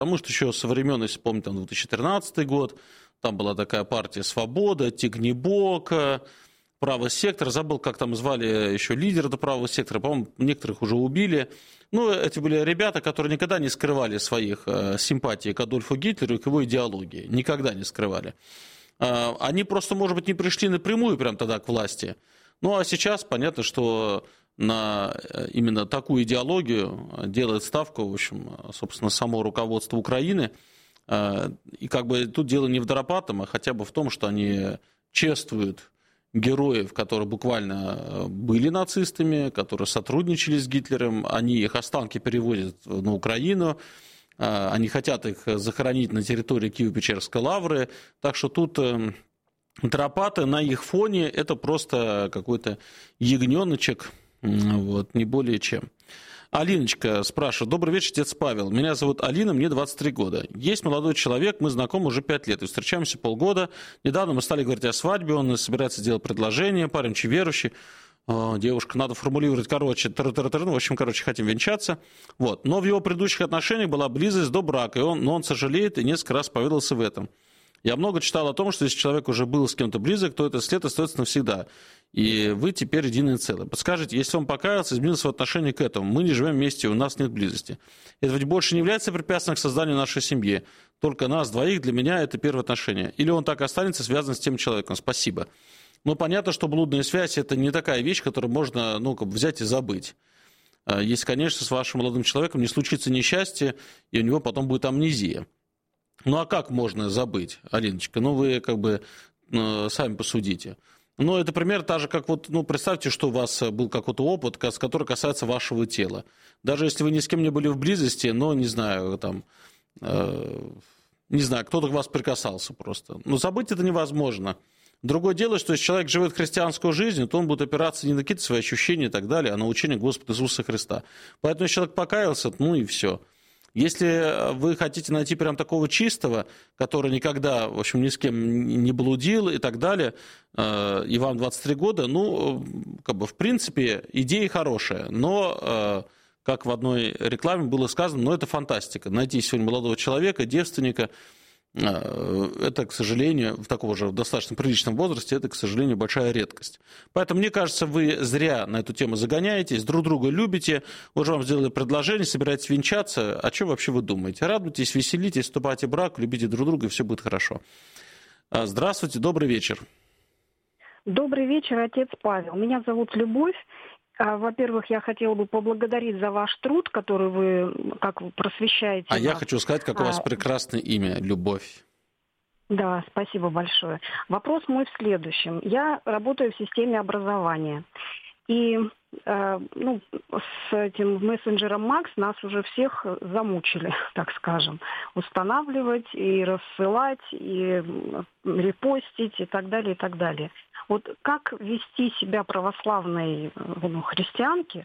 Потому что еще со времен, если помните, там 2013 год, там была такая партия «Свобода», Тигнебок, «Правый сектор». Забыл, как там звали еще лидера до «Правого сектора». По-моему, некоторых уже убили. Ну, эти были ребята, которые никогда не скрывали своих симпатий к Адольфу Гитлеру и к его идеологии. Никогда не скрывали. Они просто, может быть, не пришли напрямую прямо тогда к власти. Ну, а сейчас понятно, что на именно такую идеологию делает ставку, в общем, собственно, само руководство Украины. И как бы тут дело не в Доропатом, а хотя бы в том, что они чествуют героев, которые буквально были нацистами, которые сотрудничали с Гитлером, они их останки перевозят на Украину, они хотят их захоронить на территории Киево-Печерской лавры, так что тут Доропаты на их фоне это просто какой-то ягненочек, вот, не более чем. Алиночка спрашивает. Добрый вечер, отец Павел. Меня зовут Алина, мне 23 года. Есть молодой человек, мы знакомы уже 5 лет и встречаемся полгода. Недавно мы стали говорить о свадьбе, он собирается делать предложение, парень верующий. Девушка, надо формулировать, в общем, хотим венчаться. Вот. Но в его предыдущих отношениях была близость до брака, но он сожалеет и несколько раз поведался в этом. Я много читал о том, что если человек уже был с кем-то близок, то этот след остается навсегда. И вы теперь единое целое. Подскажите, если он покаялся, изменил свое отношение к этому, мы не живем вместе, у нас нет близости. Это ведь больше не является препятствием к созданию нашей семьи. Только нас двоих, для меня это первое отношение. Или он так останется связан с тем человеком. Спасибо. Но понятно, что блудная связь – это не такая вещь, которую можно взять и забыть. Если, конечно, с вашим молодым человеком не случится несчастье, и у него потом будет амнезия. Ну а как можно забыть, Алиночка? Вы сами посудите. Но это пример так же, как представьте, что у вас был какой-то опыт, который касается вашего тела. Даже если вы ни с кем не были в близости, но, не знаю, кто-то к вас прикасался просто. Но забыть это невозможно. Другое дело, что если человек живет христианскую жизнь, то он будет опираться не на какие-то свои ощущения и так далее, а на учение Господа Иисуса Христа. Поэтому если человек покаялся, и все. Если вы хотите найти прям такого чистого, который никогда, в общем, ни с кем не блудил и так далее, и вам 23 года, в принципе, идея хорошая, но, как в одной рекламе было сказано, это фантастика. Найти сегодня молодого человека, девственника, это, к сожалению, в таком же достаточно приличном возрасте, это, к сожалению, большая редкость. Поэтому, мне кажется, вы зря на эту тему загоняетесь, друг друга любите, уже вам сделали предложение, собираетесь венчаться, о чем вообще вы думаете? Радуйтесь, веселитесь, вступайте в брак, любите друг друга, и все будет хорошо. Здравствуйте, добрый вечер. Добрый вечер, отец Павел. Меня зовут Любовь. Во-первых, я хотела бы поблагодарить за ваш труд, который вы просвещаете. А я хочу сказать, как у вас прекрасное имя, Любовь. Да, спасибо большое. Вопрос мой в следующем. Я работаю в системе образования. И с этим мессенджером Макс нас уже всех замучили, так скажем. Устанавливать и рассылать, и репостить, и так далее, и так далее. Вот как вести себя православной христианке,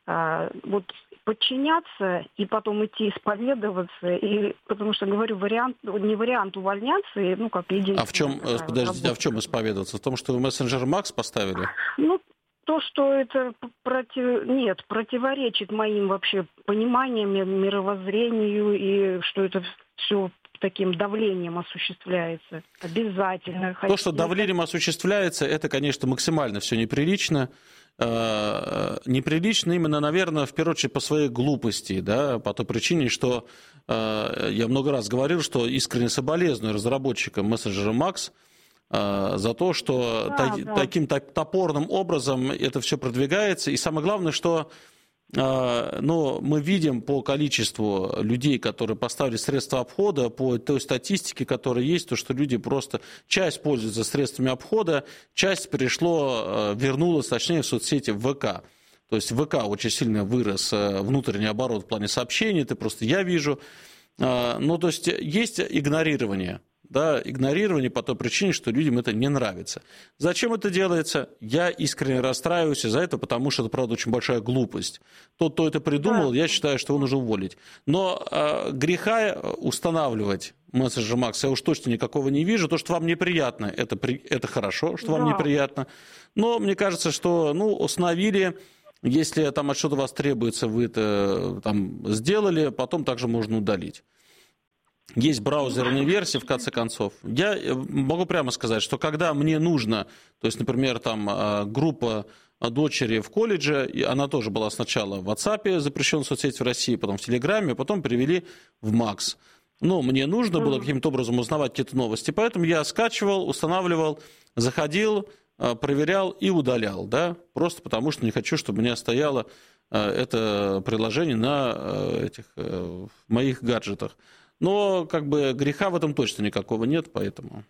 подчиняться и потом идти исповедоваться, потому что, говорю, не вариант увольняться, единственное. А в чем исповедоваться? В том, что вы мессенджер Макс поставили? То, что это противоречит моим вообще пониманиям, мировоззрению, и что это все таким давлением осуществляется. Обязательно. То, что давлением осуществляется, это, конечно, максимально все неприлично. Неприлично именно, наверное, в первую очередь по своей глупости, да, по той причине, что я много раз говорил, что искренне соболезную разработчикам мессенджера Макс за то, что таким топорным образом это все продвигается. И самое главное, что мы видим по количеству людей, которые поставили средства обхода, по той статистике, которая есть, то, что люди просто... Часть пользуются средствами обхода, часть вернулась, точнее, в соцсети в ВК. То есть в ВК очень сильно вырос внутренний оборот в плане сообщений, это просто я вижу. То есть есть игнорирование. Да, игнорирование по той причине, что людям это не нравится. Зачем это делается? Я искренне расстраиваюсь из-за этого, потому что это, правда, очень большая глупость. Тот, кто это придумал, я считаю, что его нужно уволить. Но греха устанавливать мессенджер Макс я уж точно никакого не вижу. То, что вам неприятно, это хорошо, что вам неприятно. Но мне кажется, что установили, если там от что-то вас требуется, вы это сделали, потом также можно удалить. есть браузерные версии, в конце концов. Я могу прямо сказать, что когда мне нужно, то есть, например, там группа дочери в колледже, и она тоже была сначала в WhatsApp, запрещенной соцсети в России, потом в Телеграме, потом перевели в Макс. Но мне нужно было каким-то образом узнавать какие-то новости, поэтому я скачивал, устанавливал, заходил, проверял и удалял, да, просто потому что не хочу, чтобы у меня стояло это приложение на этих моих гаджетах. Но как бы греха в этом точно никакого нет, поэтому...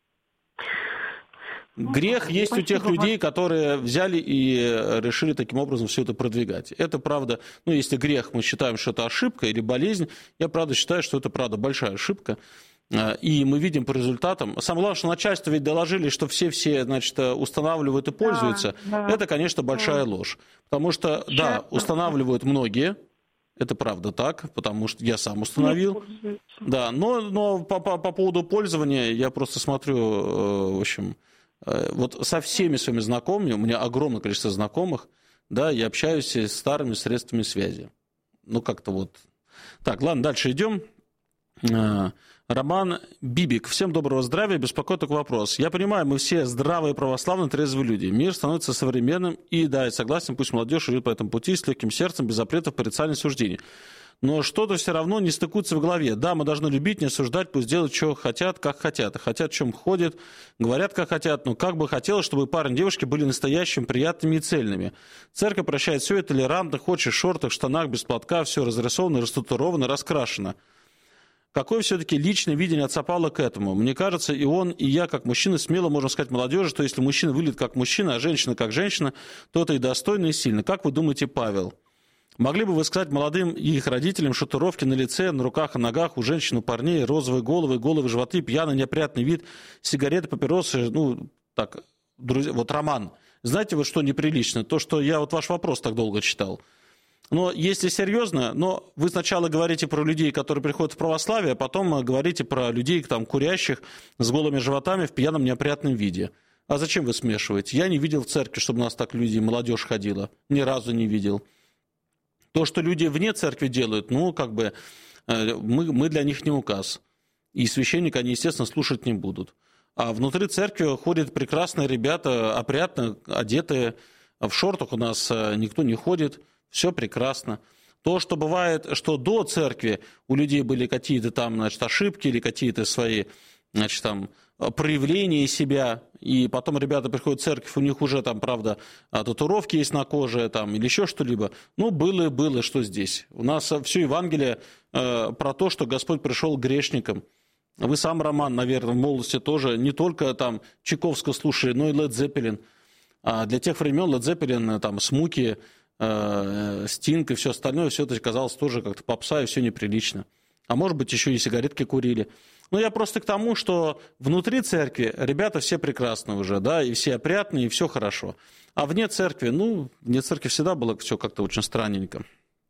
Грех есть у тех людей, которые взяли и решили таким образом все это продвигать. Это правда, ну если грех мы считаем, что это ошибка или болезнь, я правда считаю, что это правда большая ошибка. И мы видим по результатам. Самое главное, что начальство ведь доложили, что все, значит, устанавливают и пользуются. Да. Это, конечно, большая ложь. Потому что, да, устанавливают многие. Это правда так, потому что я сам установил. Да, но по поводу пользования я просто смотрю, в общем, вот со всеми своими знакомыми, у меня огромное количество знакомых, да, я общаюсь с старыми средствами связи. Ну, как-то вот. Так, ладно, дальше идем. Роман Бибик. Всем доброго здравия. Беспокоит такой вопрос. Я понимаю, мы все здравые, православные, трезвые люди. Мир становится современным. И да, я согласен, пусть молодежь идет по этому пути с легким сердцем, без запретов, порицаний, суждений. Но что-то все равно не стыкуется в голове. Да, мы должны любить, не осуждать, пусть делают, что хотят, как хотят. Хотят, в чем ходят, говорят, как хотят. Но как бы хотелось, чтобы парень и девушки были настоящими, приятными и цельными. Церковь прощает все это толерантно, хочешь в шортах, штанах, без платка, все разрисовано, растатуровано, раскрашено. Какое все-таки личное видение отца Павла к этому? Мне кажется, и он, и я, как мужчина, смело можем сказать молодежи, что если мужчина выглядит как мужчина, а женщина как женщина, то это и достойно, и сильно. Как вы думаете, Павел? Могли бы вы сказать молодым и их родителям, что татуировки на лице, на руках и ногах у женщин, у парней, розовые головы животы, пьяный, неопрятный вид, сигареты, папиросы, ну, так, друзья, вот Роман, знаете, вот что неприлично? То, что я вот ваш вопрос так долго читал. Но если серьезно, но вы сначала говорите про людей, которые приходят в православие, а потом говорите про людей, там, курящих с голыми животами в пьяном неопрятном виде. А зачем вы смешиваете? Я не видел в церкви, чтобы у нас так люди, молодежь ходила. Ни разу не видел. То, что люди вне церкви делают, ну, как бы, мы для них не указ. И священника они, естественно, слушать не будут. А внутри церкви ходят прекрасные ребята, опрятно одетые. В шортах у нас никто не ходит. Все прекрасно. То, что бывает, что до церкви у людей были какие-то там, значит, ошибки или какие-то свои, значит, там, проявления себя, и потом ребята приходят в церковь, у них уже там, правда, татуировки есть на коже там, или еще что-либо. Ну, было, что здесь. У нас все Евангелие про то, что Господь пришел к грешникам. Вы сам, Роман, наверное, в молодости тоже не только там Чайковского слушали, но и Led Zeppelin. А для тех времен Led Zeppelin, там, Смоки, Стинг и все остальное, все это казалось тоже как-то попса и все неприлично. А может быть, еще и сигаретки курили. Но я просто к тому, что внутри церкви ребята все прекрасны уже, да, и все опрятные, и все хорошо. А вне церкви, ну, вне церкви всегда было все как-то очень странненько.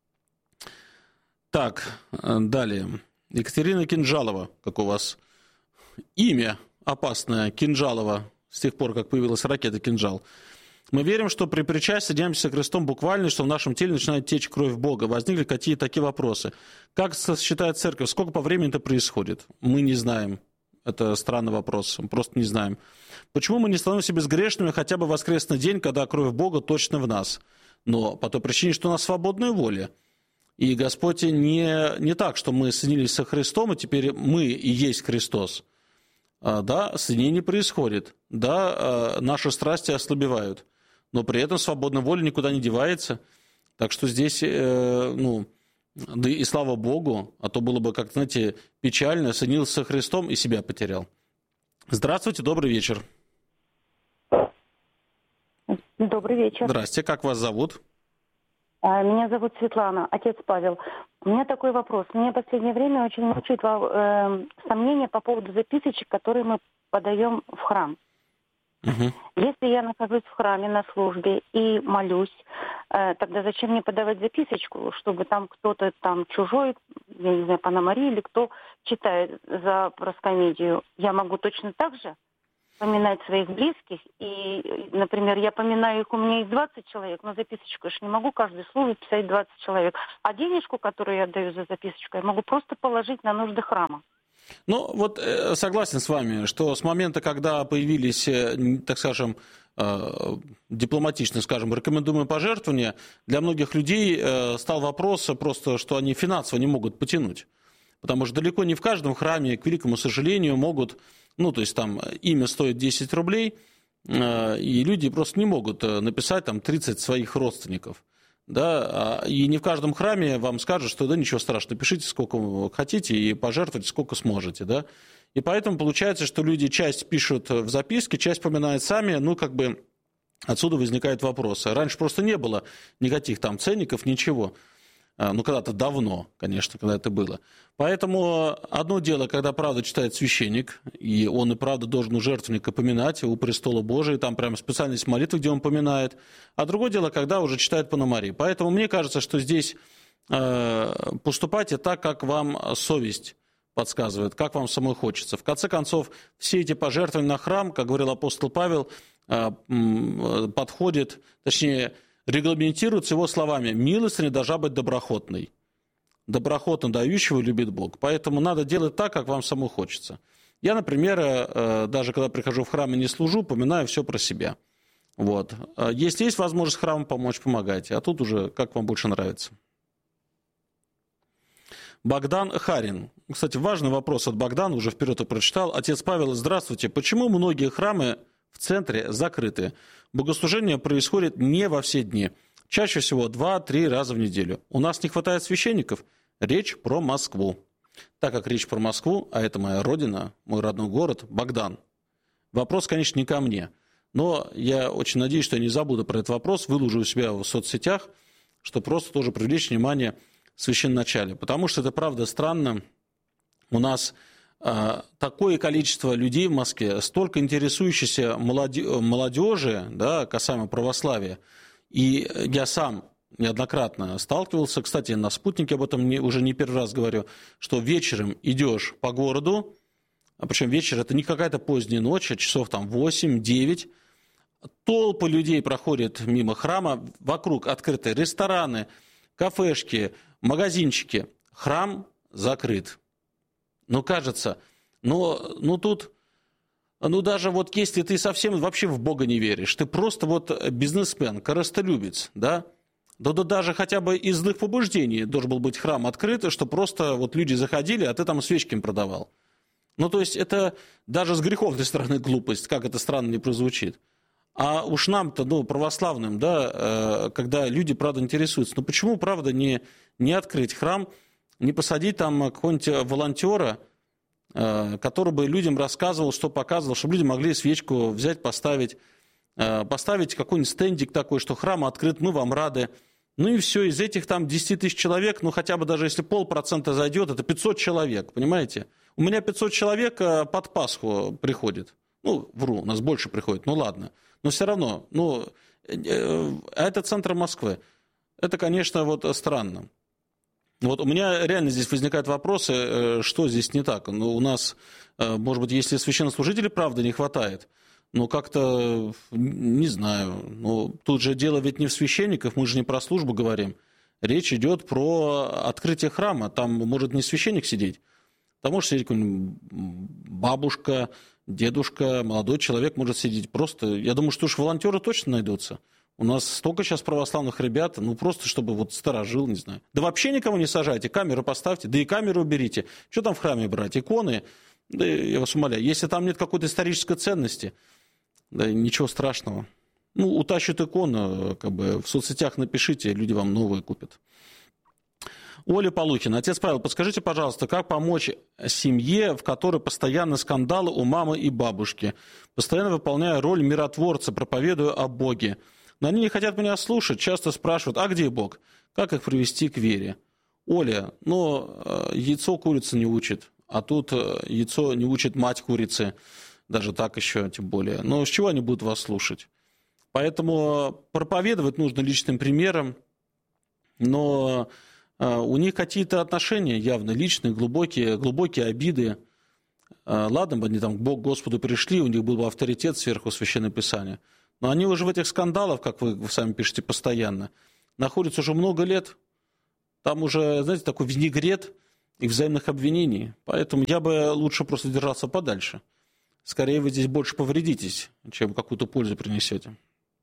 Так, далее. Екатерина Кинжалова, как у вас имя опасное, Кинжалова, с тех пор, как появилась ракета «Кинжал». Мы верим, что при причастии соединяемся с Христом буквально, что в нашем теле начинает течь кровь Бога. Возникли какие-то такие вопросы. Как считает церковь, сколько по времени это происходит? Мы не знаем. Это странный вопрос, мы просто не знаем. Почему мы не становимся безгрешными хотя бы в воскресный день, когда кровь Бога точно в нас? Но по той причине, что у нас свободная воля. И Господь не так, что мы соединились со Христом, и теперь мы и есть Христос. Да, соединение происходит. Да, наши страсти ослабевают. Но при этом свободная воля никуда не девается. Так что здесь, ну, да и слава Богу, а то было бы, как, знаете, печально, соединился со Христом и себя потерял. Здравствуйте, добрый вечер. Добрый вечер. Здрасте, как вас зовут? Меня зовут Светлана, отец Павел. У меня такой вопрос. Меня в последнее время очень мучают сомнения по поводу записочек, которые мы подаем в храм. Угу. Если я нахожусь в храме на службе и молюсь, тогда зачем мне подавать записочку, чтобы там кто-то там чужой, я не знаю, Пономари или кто читает за проскомедию? Я могу точно так же поминать своих близких. И, например, я поминаю их, у меня есть 20 человек, но записочку я же не могу каждый службе писать 20 человек. А денежку, которую я отдаю за записочку, я могу просто положить на нужды храма. Ну, вот согласен с вами, что с момента, когда появились, так скажем, дипломатично, скажем, рекомендуемые пожертвования, для многих людей стал вопрос просто, что они финансово не могут потянуть. Потому что далеко не в каждом храме, к великому сожалению, могут, ну, то есть там имя стоит 10 рублей, и люди просто не могут написать там 30 своих родственников. Да, и не в каждом храме вам скажут, что да, ничего страшного, пишите сколько хотите и пожертвуйте сколько сможете, да. И поэтому получается, что люди часть пишут в записке, часть поминают сами, ну, как бы отсюда возникают вопросы. Раньше просто не было никаких там ценников, ничего. Ну, когда-то давно, конечно, когда это было. Поэтому одно дело, когда правду читает священник, и он и правда должен у жертвенника поминать, у престола Божия, там прямо специальность молитвы, где он поминает. А другое дело, когда уже читает Пономарий. Поэтому мне кажется, что здесь поступайте так, как вам совесть подсказывает, как вам самой хочется. В конце концов, все эти пожертвования на храм, как говорил апостол Павел, подходят, точнее, регламентируется его словами: «Милостыня должна быть доброхотной». Доброхотно дающего любит Бог. Поэтому надо делать так, как вам самому хочется. Я, например, даже когда прихожу в храм и не служу, поминаю все про себя. Вот. Если есть возможность храму помочь, помогайте. А тут уже как вам больше нравится. Богдан Харин. Кстати, важный вопрос от Богдана, уже вперед я прочитал. Отец Павел, здравствуйте. Почему многие храмы в центре закрыты? Богослужение происходит не во все дни. Чаще всего 2-3 раза в неделю. У нас не хватает священников. Речь про Москву. Так как речь про Москву, а это моя родина, мой родной город, Богдан. Вопрос, конечно, не ко мне. Но я очень надеюсь, что я не забуду про этот вопрос, выложу у себя в соцсетях, чтобы просто тоже привлечь внимание священноначалия. Потому что это, правда, странно. У нас такое количество людей в Москве, столько интересующейся молодежи, да, касаемо православия. И я сам неоднократно сталкивался, кстати, на «Спутнике» об этом уже не первый раз говорю, что вечером идешь по городу, а причем вечер это не какая-то поздняя ночь, а часов там 8-9, толпы людей проходят мимо храма, вокруг открыты рестораны, кафешки, магазинчики, храм закрыт. Ну, кажется, тут, даже вот если ты совсем вообще в Бога не веришь, ты просто вот бизнесмен, корыстолюбец, да, то даже хотя бы из злых побуждений должен был быть храм открыт, что просто вот люди заходили, а ты там свечки им продавал. Ну, то есть это даже с греховной стороны глупость, как это странно не прозвучит. А уж нам-то, православным, да, когда люди, правда, интересуются, почему, правда, не открыть храм, не посадить там какого-нибудь волонтера, который бы людям рассказывал, что показывал, чтобы люди могли свечку взять, поставить какой-нибудь стендик такой, что храм открыт, мы вам рады. Ну и все, из этих там 10 тысяч человек, хотя бы даже если 0,5% зайдет, это 500 человек, понимаете? У меня 500 человек под Пасху приходит. Вру, у нас больше приходит, ладно. Но все равно, это центр Москвы. Это, конечно, странно. Вот у меня реально здесь возникают вопросы, что здесь не так. У нас, может быть, если священнослужителей, правда, не хватает, как-то, не знаю, тут же дело ведь не в священниках, мы же не про службу говорим. Речь идет про открытие храма, там может не священник сидеть, там может сидеть какой-нибудь бабушка, дедушка, молодой человек может сидеть. Просто, я думаю, что уж волонтеры точно найдутся. У нас столько сейчас православных ребят, просто чтобы сторожил, не знаю. Да вообще никого не сажайте, камеру поставьте, да и камеру уберите. Что там в храме брать? Иконы? Да я вас умоляю, если там нет какой-то исторической ценности, да ничего страшного. Утащат икону, в соцсетях напишите, люди вам новые купят. Оля Полухина. Отец Павел, подскажите, пожалуйста, как помочь семье, в которой постоянно скандалы у мамы и бабушки? Постоянно выполняю роль миротворца, проповедую о Боге. Но они не хотят меня слушать, часто спрашивают, а где Бог? Как их привести к вере? Оля, яйцо курица не учит, а тут яйцо не учит мать курицы, даже так еще, тем более. Но с чего они будут вас слушать? Поэтому проповедовать нужно личным примером, но у них какие-то отношения явно личные, глубокие обиды. Ладно бы они там к Господу пришли, у них был бы авторитет сверху Священного Писания. Но они уже в этих скандалах, как вы сами пишете постоянно, находятся уже много лет. Там уже, знаете, такой винегрет, и взаимных обвинений. Поэтому я бы лучше просто держаться подальше. Скорее вы здесь больше повредитесь, чем какую-то пользу принесете.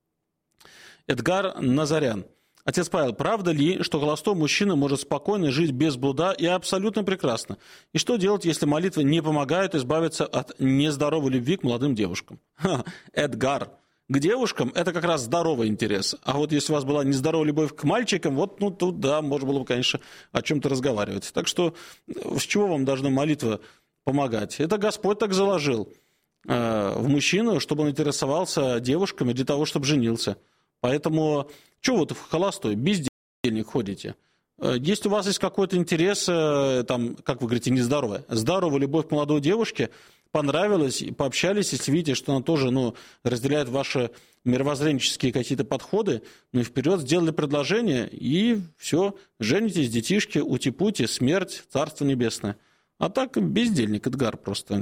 Эдгар Назарян. Отец Павел, правда ли, что холостой мужчина может спокойно жить без блуда и абсолютно прекрасно? И что делать, если молитвы не помогают избавиться от нездоровой любви к молодым девушкам? Эдгар, к девушкам это как раз здоровый интерес. А вот если у вас была нездоровая любовь к мальчикам, вот тут да, можно было бы, конечно, о чем-то разговаривать. Так что с чего вам должна молитва помогать? Это Господь так заложил в мужчину, чтобы он интересовался девушками для того, чтобы женился. Поэтому, чего вы холостой, бездельник ходите? Если у вас есть какой-то интерес, там, как вы говорите, нездоровая, здоровая любовь к молодой девушке, понравилась, пообщались, если видите, что она тоже разделяет ваши мировоззренческие какие-то подходы, и вперед сделали предложение, и все, женитесь, детишки, ути-пути, смерть, Царство Небесное. А так бездельник, Эдгар просто...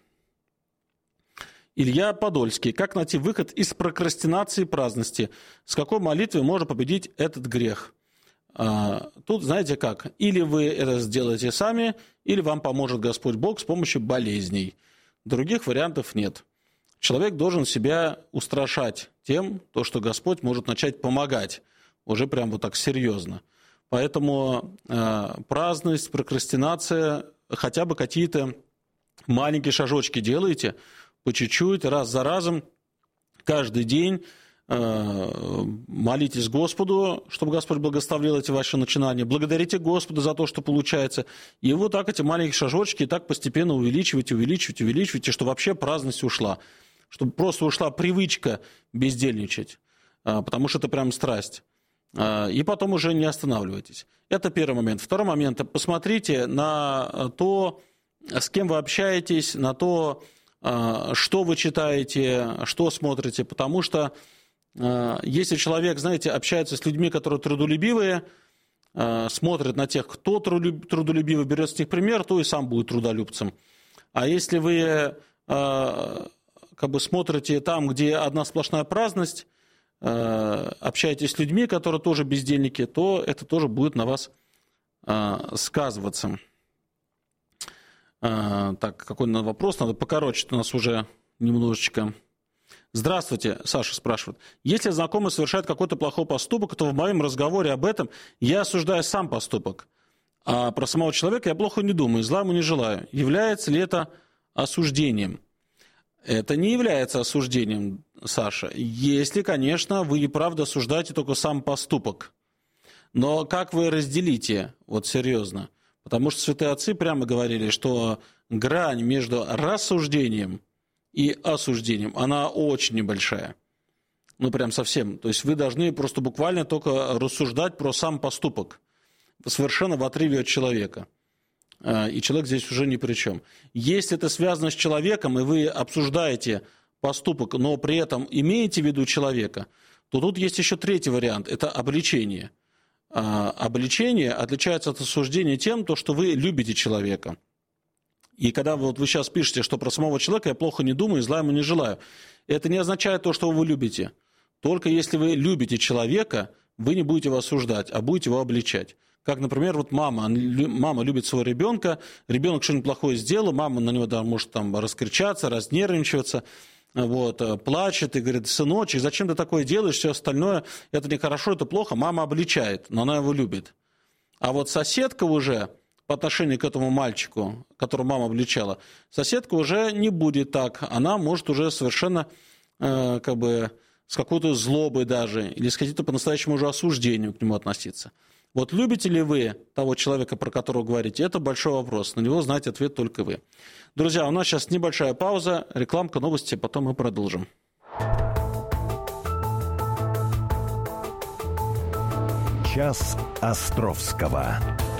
Илья Подольский. Как найти выход из прокрастинации и праздности? С какой молитвой можно победить этот грех? Тут знаете как? Или вы это сделаете сами, или вам поможет Господь Бог с помощью болезней. Других вариантов нет. Человек должен себя устрашать тем, что Господь может начать помогать. Уже прям вот так серьезно. Поэтому праздность, прокрастинация, хотя бы какие-то маленькие шажочки делайте, по чуть-чуть, раз за разом, каждый день молитесь Господу, чтобы Господь благословил эти ваши начинания. Благодарите Господа за то, что получается. И вот так эти маленькие шажочки так постепенно увеличивайте, чтобы вообще праздность ушла. Чтобы просто ушла привычка бездельничать, потому что это прям страсть. И потом уже не останавливайтесь. Это первый момент. Второй момент. Посмотрите на то, с кем вы общаетесь, на то, что вы читаете, что смотрите, потому что если человек, знаете, общается с людьми, которые трудолюбивые, смотрит на тех, кто трудолюбивый, берет с них пример, то и сам будет трудолюбцем. А если вы смотрите там, где одна сплошная праздность, общаетесь с людьми, которые тоже бездельники, то это тоже будет на вас сказываться. Так, какой вопрос? Надо покороче, у нас уже немножечко. Здравствуйте, Саша спрашивает. Если знакомый совершает какой-то плохой поступок, то в моем разговоре об этом я осуждаю сам поступок. А про самого человека я плохо не думаю, зла ему не желаю. Является ли это осуждением? Это не является осуждением, Саша. Если, конечно, вы и правда осуждаете только сам поступок. Но как вы разделите, вот серьезно? Потому что святые отцы прямо говорили, что грань между рассуждением и осуждением, она очень небольшая. Прям совсем. То есть вы должны просто буквально только рассуждать про сам поступок. Совершенно в отрыве от человека. И человек здесь уже ни при чем. Если это связано с человеком, и вы обсуждаете поступок, но при этом имеете в виду человека, то тут есть еще третий вариант – это обличение. Обличение отличается от осуждения тем, что вы любите человека. И когда вы сейчас пишете, что про самого человека я плохо не думаю, зла ему не желаю, это не означает то, что вы любите. Только если вы любите человека, вы не будете его осуждать, а будете его обличать. Как, например, мама любит своего ребенка, ребенок что-нибудь плохое сделал, мама на него может раскричаться, разнервничаться, плачет и говорит: сыночек, зачем ты такое делаешь, все остальное, это нехорошо, это плохо. Мама обличает, но она его любит. А вот соседка уже, по отношению к этому мальчику, которого мама обличала, соседка уже не будет так. Она может уже совершенно с какой-то злобой даже, или с каким-то по-настоящему уже осуждением к нему относиться. Вот любите ли вы того человека, про которого говорите, это большой вопрос. На него знаете ответ только вы. Друзья, у нас сейчас небольшая пауза, рекламка, новости, потом мы продолжим. Час Островского.